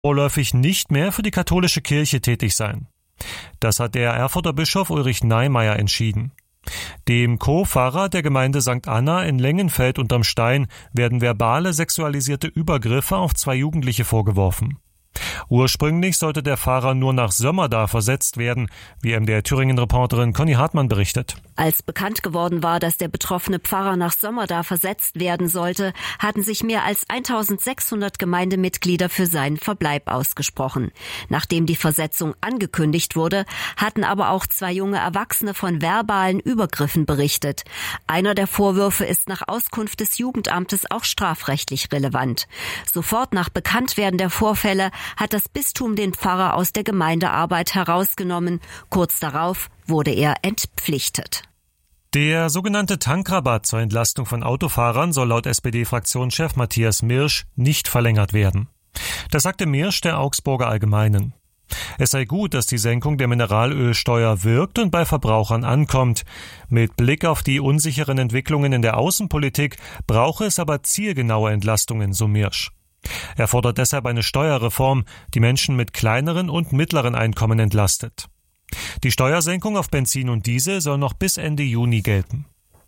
vorläufig nicht mehr für die katholische Kirche tätig sein. Das hat der Erfurter Bischof Ulrich Neimeyer entschieden. Dem Co-Pfarrer der Gemeinde St. Anna in Lengenfeld unterm Stein werden verbale sexualisierte Übergriffe auf 2 Jugendliche vorgeworfen. Ursprünglich sollte der Pfarrer nur nach Sömmerda versetzt werden, wie MDR Thüringen-Reporterin Conny Hartmann berichtet. Als bekannt geworden war, dass der betroffene Pfarrer nach Sömmerda versetzt werden sollte, hatten sich mehr als 1600 Gemeindemitglieder für seinen Verbleib ausgesprochen. Nachdem die Versetzung angekündigt wurde, hatten aber auch 2 junge Erwachsene von verbalen Übergriffen berichtet. Einer der Vorwürfe ist nach Auskunft des Jugendamtes auch strafrechtlich relevant. Sofort nach Bekanntwerden der Vorfälle hat das Bistum den Pfarrer aus der Gemeindearbeit herausgenommen. Kurz darauf wurde er entpflichtet. Der sogenannte Tankrabatt zur Entlastung von Autofahrern soll laut SPD-Fraktionschef Matthias Mirsch nicht verlängert werden. Das sagte Mirsch der Augsburger Allgemeinen. Es sei gut, dass die Senkung der Mineralölsteuer wirkt und bei Verbrauchern ankommt. Mit Blick auf die unsicheren Entwicklungen in der Außenpolitik brauche es aber zielgenaue Entlastungen, so Mirsch. Er fordert deshalb eine Steuerreform, die Menschen mit kleineren und mittleren Einkommen entlastet. Die Steuersenkung auf Benzin und Diesel soll noch bis Ende Juni gelten.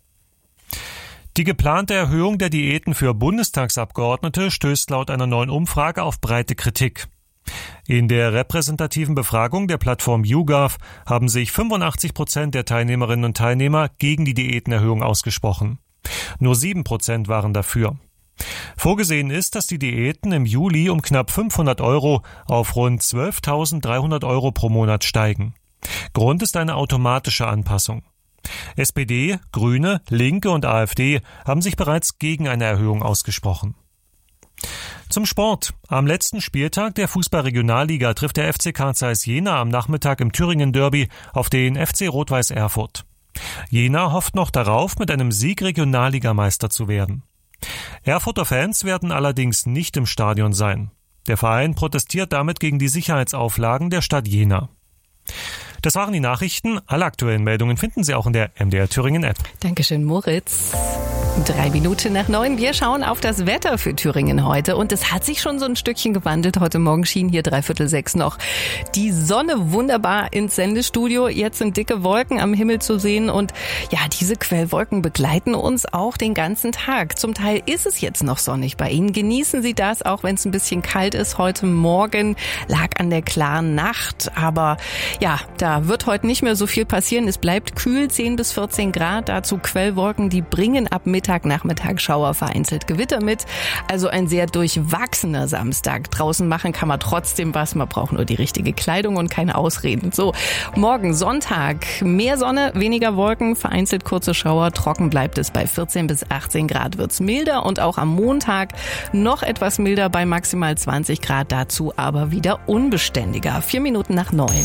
Die geplante Erhöhung der Diäten für Bundestagsabgeordnete stößt laut einer neuen Umfrage auf breite Kritik. In der repräsentativen Befragung der Plattform YouGov haben sich 85% der Teilnehmerinnen und Teilnehmer gegen die Diätenerhöhung ausgesprochen. Nur 7% waren dafür. Vorgesehen ist, dass die Diäten im Juli um knapp 500 € auf rund 12.300 € pro Monat steigen. Grund ist eine automatische Anpassung. SPD, Grüne, Linke und AfD haben sich bereits gegen eine Erhöhung ausgesprochen. Zum Sport. Am letzten Spieltag der Fußball-Regionalliga trifft der FC Carl Zeiss Jena am Nachmittag im Thüringen-Derby auf den FC Rot-Weiß Erfurt. Jena hofft noch darauf, mit einem Sieg Regionalligameister zu werden. Erfurter Fans werden allerdings nicht im Stadion sein. Der Verein protestiert damit gegen die Sicherheitsauflagen der Stadt Jena. Das waren die Nachrichten. Alle aktuellen Meldungen finden Sie auch in der MDR Thüringen App. Dankeschön, Moritz. 3 Minuten nach 9. Wir schauen auf das Wetter für Thüringen heute. Und es hat sich schon so ein Stückchen gewandelt. Heute Morgen schien hier 5:45 noch die Sonne wunderbar ins Sendestudio. Jetzt sind dicke Wolken am Himmel zu sehen. Und ja, diese Quellwolken begleiten uns auch den ganzen Tag. Zum Teil ist es jetzt noch sonnig bei Ihnen. Genießen Sie das, auch wenn es ein bisschen kalt ist. Heute Morgen lag an der klaren Nacht. Aber ja, da wird heute nicht mehr so viel passieren. Es bleibt kühl, 10 bis 14 Grad. Dazu Quellwolken, die bringen ab Mittag, Nachmittag Schauer, vereinzelt Gewitter mit. Also ein sehr durchwachsener Samstag. Draußen machen kann man trotzdem was. Man braucht nur die richtige Kleidung und keine Ausreden. So, morgen Sonntag. Mehr Sonne, weniger Wolken, vereinzelt kurze Schauer. Trocken bleibt es bei 14 bis 18 Grad. Wird's milder und auch am Montag noch etwas milder bei maximal 20 Grad. Dazu aber wieder unbeständiger. 4 Minuten nach 9.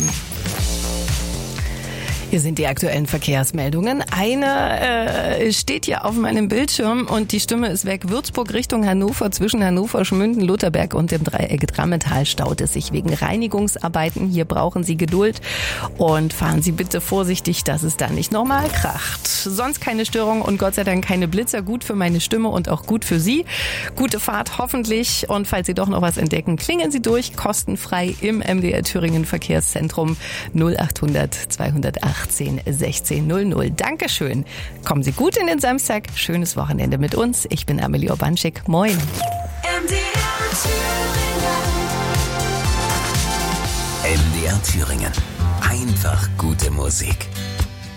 Hier sind die aktuellen Verkehrsmeldungen. Eine steht hier auf meinem Bildschirm und die Stimme ist weg. Würzburg Richtung Hannover, zwischen Hannover, Schmünden, Lutherberg und dem Dreieck Drammental staut es sich wegen Reinigungsarbeiten. Hier brauchen Sie Geduld und fahren Sie bitte vorsichtig, dass es da nicht nochmal kracht. Sonst keine Störung und Gott sei Dank keine Blitzer. Gut für meine Stimme und auch gut für Sie. Gute Fahrt hoffentlich und falls Sie doch noch was entdecken, klingeln Sie durch, kostenfrei im MDR Thüringen Verkehrszentrum 0800 208 1600. Dankeschön. Kommen Sie gut in den Samstag. Schönes Wochenende mit uns. Ich bin Amelie Urbanschik. Moin. MDR Thüringen. Einfach gute Musik.